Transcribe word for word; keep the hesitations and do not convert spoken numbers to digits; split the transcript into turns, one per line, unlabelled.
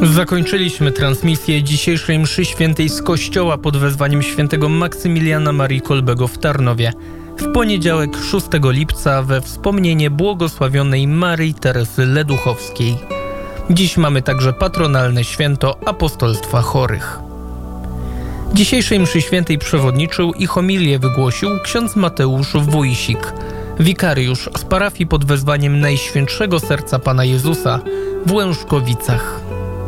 Zakończyliśmy transmisję dzisiejszej mszy świętej z kościoła pod wezwaniem świętego Maksymiliana Marii Kolbego w Tarnowie. W poniedziałek szóstego lipca we wspomnienie błogosławionej Maryi Teresy Leduchowskiej. Dziś mamy także patronalne święto apostolstwa chorych. Dzisiejszej mszy świętej przewodniczył i homilię wygłosił ksiądz Mateusz Wójsik, wikariusz z parafii pod wezwaniem Najświętszego Serca Pana Jezusa w Łężkowicach.